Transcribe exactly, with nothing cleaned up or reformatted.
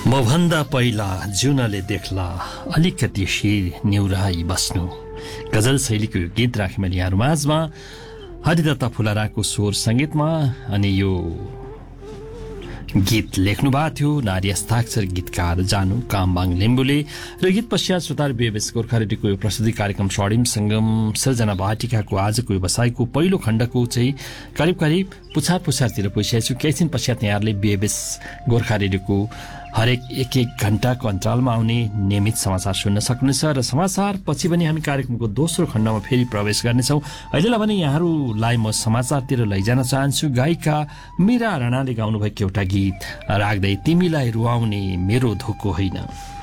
म भन्दा पहिला जुनले देख्ला अलिकति शिर निउराई बस्नु। गजल शैलीको यो गीत राखेँ मैले यहाँहरू माझमा हरिदत्त फुलाराको स्वर सङ्गीतमा। अनि यो गीत लेख्नु भएको थियो नारी हस्ताक्षर गीतकार जानु कामबाङ लिम्बुले। र गीत पश्चात सुतार बेबेस गोर्खा रेडियोको यो प्रस्तुति कार्यक्रम स्वर्णिम सङ्गम सृजना भाटिकाको आजको व्यवसायको पहिलो खण्डको चाहिँ करिब करिब पुछार पुछारतिर पुगिसकेको छु। केही दिन पश्चात यहाँहरूले बेबेस गोर्खा रेडियोको हरेक एक एक घण्टाको अन्तरालमा आउने नियमित समाचार सुन्न सक्नुहुनेछ। र समाचार पछि पनि हामी कार्यक्रमको दोस्रो खण्डमा फेरि प्रवेश गर्नेछौँ। अहिलेलाई भने यहाँहरूलाई म समाचारतिर लैजान चाहन्छु। गायिका मीरा राणाले गाउनुभएको एउटा गीत राख्दै तिमीलाई रुवाउने मेरो धोको होइन।